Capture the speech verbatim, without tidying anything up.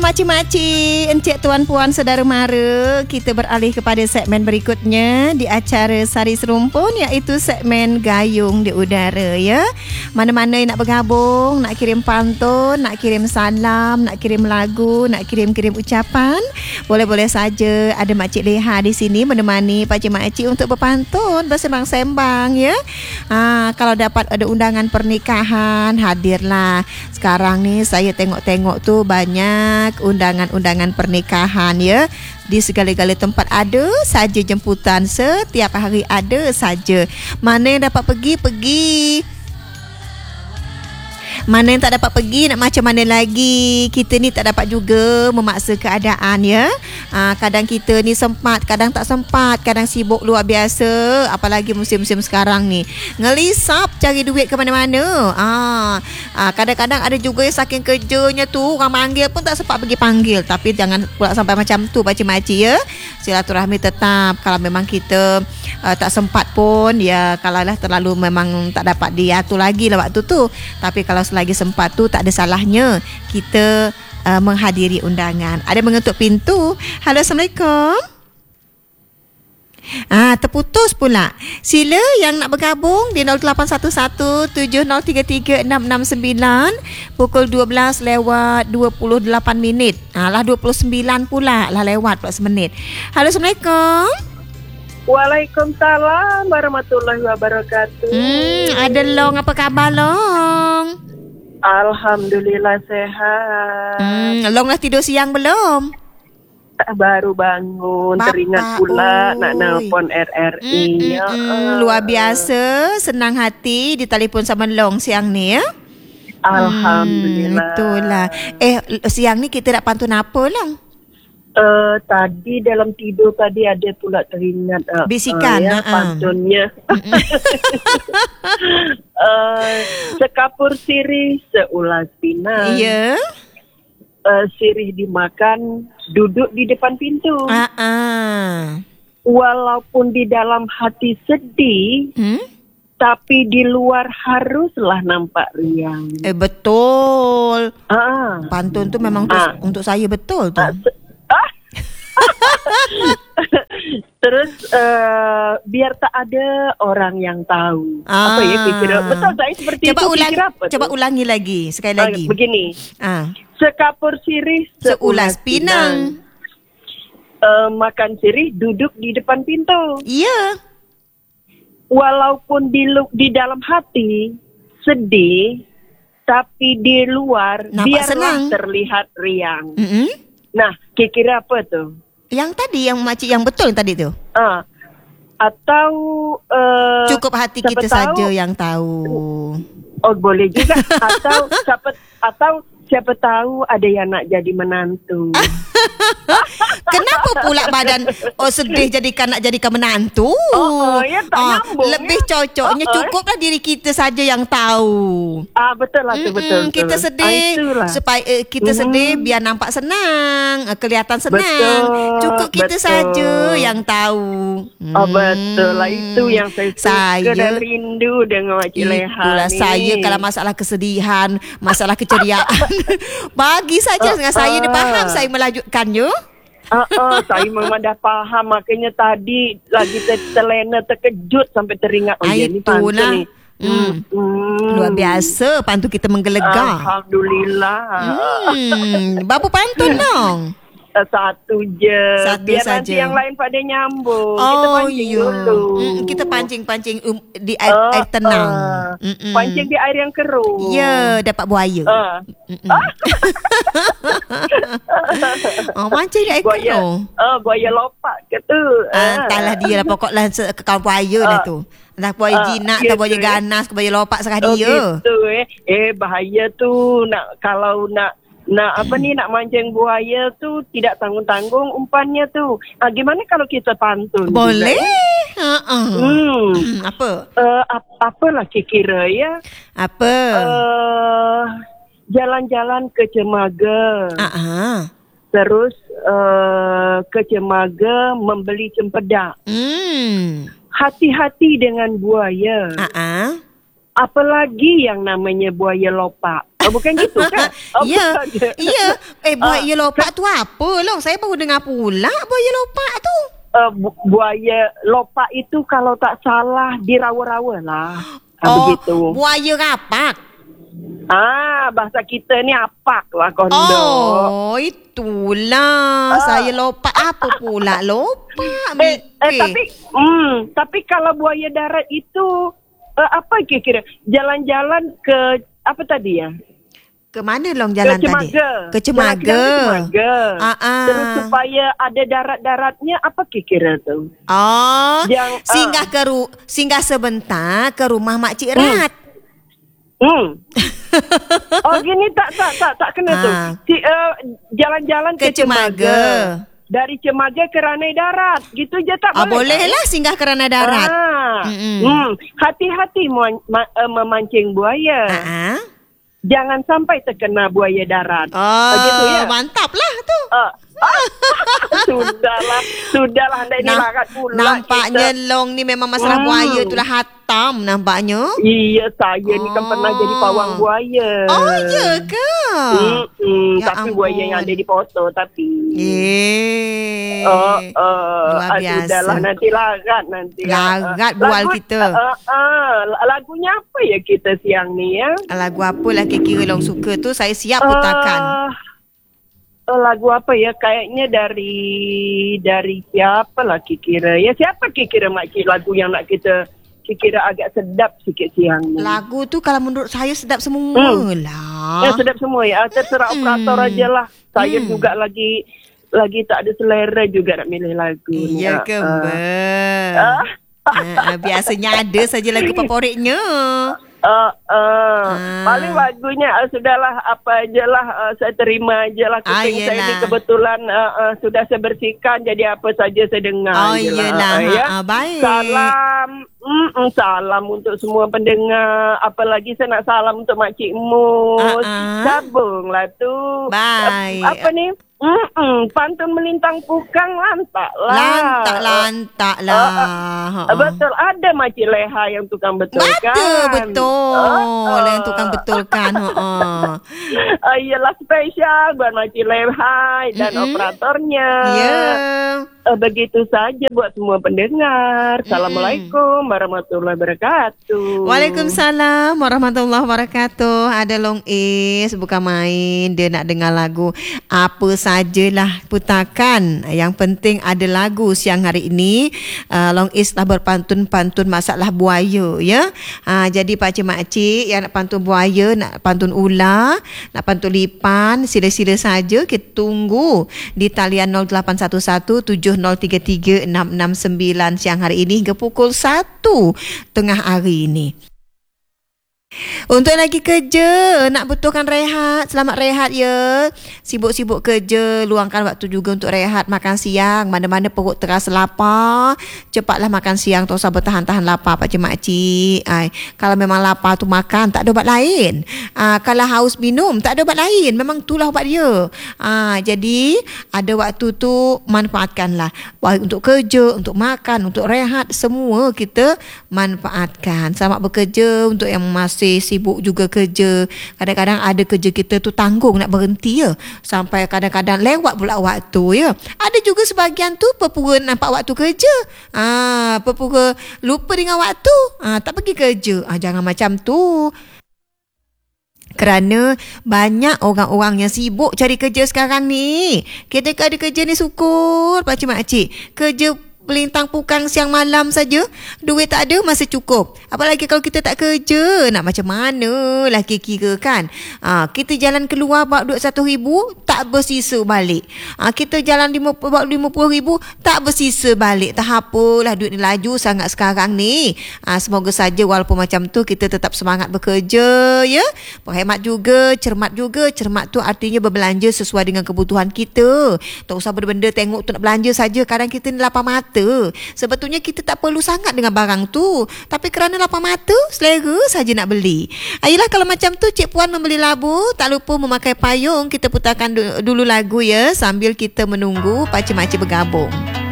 makcik-makcik, encik tuan puan saudara mara, kita beralih kepada segmen berikutnya di acara Sari Serumpun, iaitu segmen Gayung di Udara ya. Mana-mana yang nak bergabung, nak kirim pantun, nak kirim salam, nak kirim lagu, nak kirim-kirim ucapan, boleh-boleh saja. Ada Makcik Leha di sini menemani pakcik-makcik untuk berpantun, bersembang-sembang ya. Ha, kalau dapat ada undangan pernikahan, hadirlah. Sekarang ni saya tengok-tengok tu banyak undangan-undangan pernikahan ya. Di segala-gala tempat ada saja jemputan, setiap hari ada saja. Mana yang dapat pergi, pergi. Mana yang tak dapat pergi, nak macam mana lagi. Kita ni tak dapat juga memaksa keadaan ya. ha, Kadang kita ni sempat, kadang tak sempat, kadang sibuk luar biasa. Apalagi musim-musim sekarang ni, ngelisap cari duit ke mana-mana. ha, ha, Kadang-kadang ada juga yang saking kerjanya tu, orang panggil pun tak sempat pergi panggil. Tapi jangan pula sampai macam tu pakcik-makcik ya. Silaturahmi tetap. Kalau memang kita uh, tak sempat pun ya, kalau lah terlalu memang tak dapat diatur lagi lah waktu tu. Tapi kalau lagi sempat tu, tak ada salahnya kita uh, menghadiri undangan. Ada mengetuk pintu. Halo, Assalamualaikum. Ah, terputus pula. Sila yang nak bergabung di nol lapan satu satu tujuh nol tiga tiga enam enam sembilan. Pukul dua belas lewat dua puluh lapan minit. Ah, lah dua puluh sembilan pula lah lewat empat belas minit. Halo, Assalamualaikum. Waalaikumsalam warahmatullahi wabarakatuh. Hmm, ada Long, apa khabar Long? Alhamdulillah sehat. Hmm, Long dah tidur siang belum? Baru bangun, Bapa, teringat pula oi. Nak nelpon R R I. Mm, mm, ya, mm, luar biasa, senang hati ditelefon sama Long siang ni ya. Alhamdulillah. Hmm, itulah. Eh, siang ni kita nak pantun apa Long? Uh, tadi dalam tidur tadi ada pula teringat uh, bisikan uh, ya, uh-uh. pantunnya. uh, sekapur sirih seulas pinang. Ya. Yeah. Uh, sirih dimakan duduk di depan pintu. Uh-uh. Walaupun di dalam hati sedih, hmm? tapi di luar haruslah nampak riang. Eh betul. Ah. Pantun tu memang ah. untuk saya betul tu. Ah, se- Terus uh, biar tak ada orang yang tahu. Ah. Apa ya kira? Betul saya seperti coba itu. Ulang, apa coba tu? ulangi lagi sekali uh, lagi. Begini. Ah. Sekapur sirih seulas, seulas pinang. pinang. Uh, makan sirih duduk di depan pintu. Iya. Walaupun di di dalam hati sedih, tapi di luar nampak biarlah senang. Terlihat riang. Mm-hmm. Nah, kira-kira apa tuh? Yang tadi, yang makcik yang betul tadi tu. Ah, atau uh, cukup hati kita tahu, saja yang tahu. Oh, boleh juga. Atau siapa atau siapa tahu ada yang nak jadi menantu. Kenapa pula badan oh sedih jadikan nak jadikan menantu? Oh, ya tak ah, nyambung. Lebih ya? cocoknya oh, cukuplah diri kita saja yang tahu. Ah, betul lah tu, betul, betul. Kita sedih ah, supaya uh, kita mm-hmm. sedih biar nampak senang, uh, kelihatan senang. Betul, cukup kita betul. saja yang tahu. Oh, hmm. betul lah, itu yang saya suka saya, dan rindu dengan Makcik Leha. Itulah saya kalau masalah kesedihan, masalah keceriaan bagi saja uh, dengan uh, saya dia faham saya melanjutkannya. Uh, uh, saya memang dah faham. Makanya tadi lagi terlena, terkejut sampai teringat. Oh, ini pantun ni. Hmm. Hmm. Luar biasa pantun kita menggelegar. Alhamdulillah. Hmm. Berapa pantun dong? Satu je. Satu biar saja. Nanti yang lain pada nyambung. Oh, kita pancing iya. dulu. Mm, kita pancing-pancing um, di air, uh, air tenang. Uh, pancing di air yang keruh. Ya, dapat buaya. Uh. Oh, pancing di air buaya, keruh. Uh, buaya lopak ke tu. Ah, entahlah dia lah. Pokoklah kawan buaya uh. dah tu. Entah buaya uh, jinak atau buaya ganas, buaya lopak serah oh, dia. Gitu, eh. eh, bahaya tu. Nak kalau nak Nak apa ni nak mancing buaya tu tidak tanggung-tanggung umpannya tu. Ah, gimana kalau kita pantun? Boleh. Uh-uh. Hmm. Apa? Uh, ap- apalah kira ya? Apa? Uh, jalan-jalan ke Cemaga. Uh-uh. Terus uh, ke Cemaga membeli cempedak. Hmm. Hati-hati dengan buaya. Uh-uh. Apalagi yang namanya buaya lopak. Oh, bukan gitu kan? Oh, Ya. bukan je. Ya. Eh, buaya Ah, lopak tu apa, Long? Saya baru dengar pula buaya lopak tu. Uh, bu- buaya lopak itu kalau tak salah di rawa-rawa lah. Ah, Oh, begitu. buaya rapak. Ah, bahasa kita ni apak lah kondo. Oh, itulah. Ah. Saya lopak apa pula? Lopak. Eh, eh Mikir. tapi hmm, tapi kalau buaya darat itu uh, apa kira-kira? Jalan-jalan ke apa tadi ya? Ke mana Long jalan ke Cemaga. tadi? Ke Jalan Cemaga. ke Cemaga. Ah, ah. Terus supaya ada darat-daratnya apa kira-kira tu? Oh, Yang, ah. singgah ke ru- singgah sebentar ke rumah Makcik Rat. Hmm. Oh gini tak tak tak tak kena tu. Ah. Si, uh, jalan-jalan Ke ke, Cemaga. Cemaga. Dari Cemaga ke Ranai Darat. Gitu je tak Ah, boleh? boleh lah singgah ke Ranai Darat. Ah. Mm-mm. Hmm. Hati-hati mu- ma- uh, memancing buaya. Ah, ah. Jangan sampai terkena buaya darat. Oh, Begitu ya? mantap lah tu. Ah. Sudahlah, sudahlah anda ini Nam- larat pula. Nampaknya kita. Long ni memang masalah Hmm. buaya tu lah hatam nampaknya. Iya, saya ni kan pernah jadi pawang buaya. Oh, ya ke? Hmm, Ya tapi ampun. buaya yang ada di foto tapi. Eh. Oh, uh, Luar ah, biasa. Sudahlah nanti larat nanti. Larat Ah, bual lagu- kita. ah, ah, lagunya apa ya kita siang ni ya? Lagu apa lah kira-kira Long suka tu, saya siap putakan. Ah, uh, lagu apa ya? Kayaknya dari dari siapa lah kira? Ya siapa kira makcik lagu yang nak kita kira agak sedap sikit siang ni? Lagu tu kalau menurut saya sedap semua Hmm. lah. Ya sedap semua ya. Terserah Hmm. operator aja lah. Saya Hmm. juga lagi lagi tak ada selera juga nak milih lagu. ni. Iya Ah, ke, ah. Mbak? Ah. Ah, biasanya ada saja lagu favoritnya. Uh, uh, Ah. Paling lagunya uh, sudahlah apa ajalah uh, saya terima ajalah Ah, kuping saya ni yelah. kebetulan uh, uh, sudah saya bersihkan jadi apa saja saya dengar Oh, je lah, yelah. uh, ya. Ah, baik. Salam mm, mm, salam untuk semua pendengar, apalagi saya nak salam untuk Makcik Mus. Ah, ah. Sabunglah tu. Baik. Apa, apa ni? Mm-mm, pantun melintang pukang lantak lah. Lantak-lantak lah. Ha, ha. Betul, ada Makcik Leha yang tukang betulkan. Betul, betul. Ah, Yang tukang betulkan. Ha, ha. Ah, Iyalah spesial buat Makcik Leha dan Mm-mm. operatornya. Ya. Ah, begitu saja buat semua pendengar. Assalamualaikum warahmatullahi wabarakatuh. Waalaikumsalam warahmatullahi wabarakatuh. Ada Long Is, bukan main. Dia nak dengar lagu apa sajalah putakan. Yang penting ada lagu siang hari ini. Uh, Long Is telah berpantun-pantun masalah buaya, ya. Uh, jadi pakcik-makcik yang nak pantun buaya, nak pantun ular, nak pantun lipan, sila-sila saja. Kita tunggu di talian nol lapan satu satu tujuh nol tiga tiga enam enam sembilan siang hari ini hingga pukul satu tengah hari ini. Untuk lagi kerja, nak betulkan rehat, selamat rehat ya. Sibuk-sibuk kerja, luangkan waktu juga untuk rehat, makan siang. Mana-mana perut terasa lapar, cepatlah makan siang, tak usah bertahan-tahan lapar pakcik makcik. Ay, kalau memang lapar tu makan, tak ada ubat lain. Ah, kalau haus minum, tak ada ubat lain, memang itulah ubat dia. Ah, jadi ada waktu tu manfaatkanlah. Baik untuk kerja, untuk makan, untuk rehat, semua kita manfaatkan. Selamat bekerja untuk yang masih sibuk juga kerja. Kadang-kadang ada kerja kita tu tanggung nak berhenti ya. Sampai kadang-kadang lewat pula waktu ya. Ada juga sebahagian tu perpura nampak waktu kerja. Ah, perpura lupa dengan waktu. Ah, tak pergi kerja. Ah, jangan macam tu. Kerana banyak orang-orang yang sibuk cari kerja sekarang ni. Kita ada kerja ni syukur pakcik-makcik. Kerja pelintang pukang siang malam saja, duit tak ada masih cukup. Apalagi kalau kita tak kerja, nak macam mana lah kira-kira kan. Ha, kita jalan keluar bawa duit satu ribu, tak bersisa balik. Ha, kita jalan bawa lima puluh ribu, tak bersisa balik. Tak apalah, duit ni laju sangat sekarang ni. Ha, semoga saja walaupun macam tu, kita tetap semangat bekerja, ya. Berhemat juga, cermat juga. Cermat tu artinya berbelanja sesuai dengan kebutuhan kita. Tak usah benda-benda tengok tu nak belanja saja. Kadang kita ni lapar mata. Sebetulnya kita tak perlu sangat dengan barang tu, tapi kerana lapar mata, selera saja nak beli. Ayolah kalau macam tu Cik Puan membeli labu, tak lupa memakai payung. Kita putarkan dulu lagu ya, sambil kita menunggu pakcik-makcik bergabung.